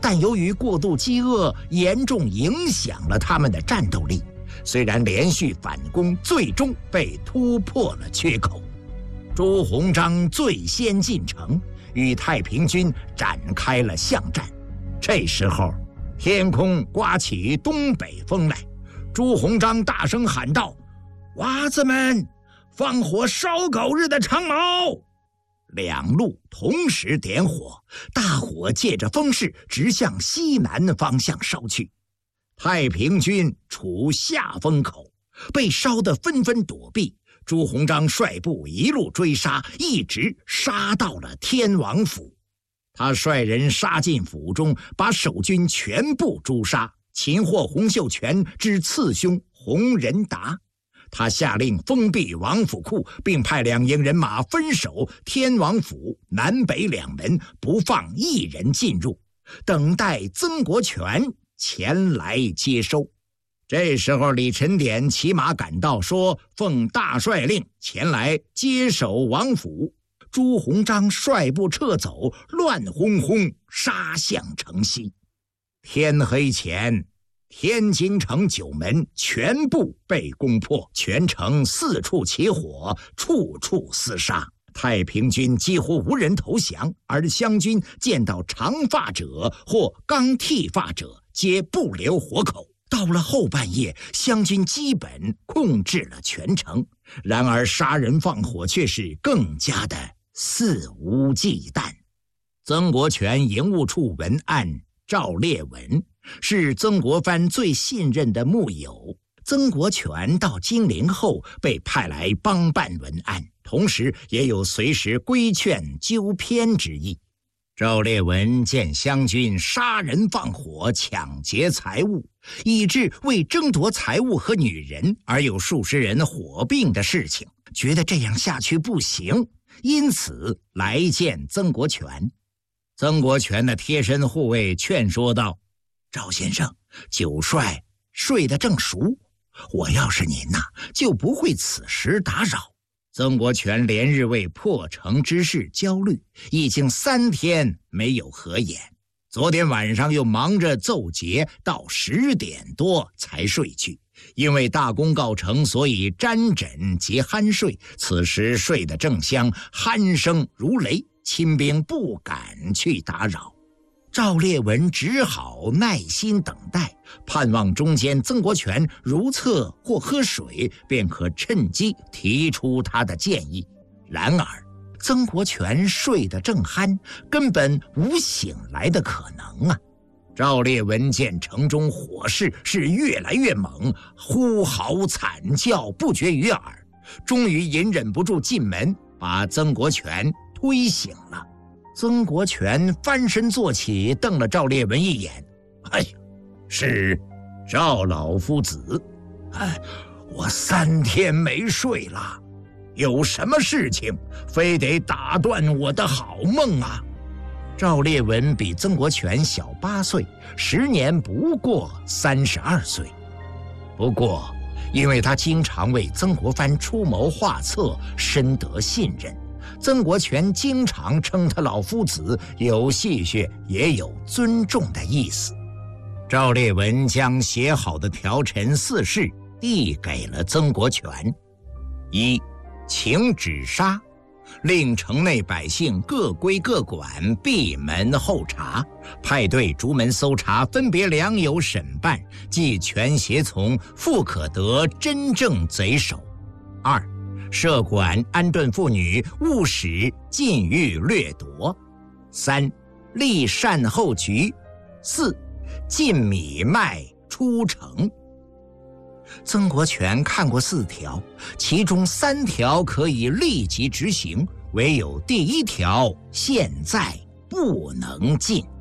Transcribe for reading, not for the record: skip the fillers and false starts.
但由于过度饥饿，严重影响了他们的战斗力。虽然连续反攻，最终被突破了缺口。朱鸿章最先进城，与太平军展开了巷战。这时候，天空刮起东北风来，朱鸿章大声喊道：“娃子们，放火烧狗日的长矛！”两路同时点火，大火借着风势直向西南方向烧去。太平军处下风口，被烧得纷纷躲避。朱鸿章率部一路追杀，一直杀到了天王府。他率人杀进府中，把守军全部诛杀，擒获洪秀全之次兄洪仁达。他下令封闭王府库，并派2营人马分守天王府南北2门，不放一人进入，等待曾国荃前来接收。这时候，李晨典骑马赶到，说奉大帅令前来接守王府。朱鸿章率部撤走，乱哄哄杀向城西。天黑前，天津城9门全部被攻破，全城四处起火，处处厮杀。太平军几乎无人投降，而湘军见到长发者或刚剃发者，皆不留活口。到了后半夜，湘军基本控制了全城，然而杀人放火却是更加的肆无忌惮。曾国荃营务处文案赵烈文是曾国藩最信任的幕友。曾国荃到金陵后被派来帮办文案，同时也有随时规劝纠偏之意。赵烈文见湘军杀人放火，抢劫财物，以致为争夺财物和女人而有数十人火并的事情，觉得这样下去不行，因此来见曾国荃。曾国荃的贴身护卫劝说道：“赵先生，九帅睡得正熟，我要是您呐，就不会此时打扰。”曾国荃连日为破城之事焦虑，已经3天没有合眼。昨天晚上又忙着奏节，到10点多才睡去。因为大功告成，所以沾枕及酣睡。此时睡得正香，鼾声如雷，亲兵不敢去打扰。赵烈文只好耐心等待，盼望中间曾国荃如厕或喝水，便可趁机提出他的建议。然而曾国荃睡得正酣，根本无醒来的可能啊！赵烈文见城中火势是越来越猛，呼嚎惨叫不绝于耳，终于隐忍不住进门，把曾国荃推醒了。曾国荃翻身坐起，瞪了赵烈文一眼：“哎呀，是赵老夫子，我3天没睡了，有什么事情非得打断我的好梦啊？”赵烈文比曾国荃小8岁，时年不过32岁。不过，因为他经常为曾国藩出谋划策，深得信任。曾国荃经常称他老夫子，有戏谑也有尊重的意思。赵烈文将写好的条陈4事递给了曾国荃：一、请止杀，令城内百姓各归各管，闭门候查，派队逐门搜查，分别良友审办，即权协从，复可得真正贼首。2、设管安顿妇女，勿使禁欲掠夺。3、立善后局。4、禁米麦出城。曾国荃看过4条，其中3条可以立即执行，唯有第1条现在不能禁。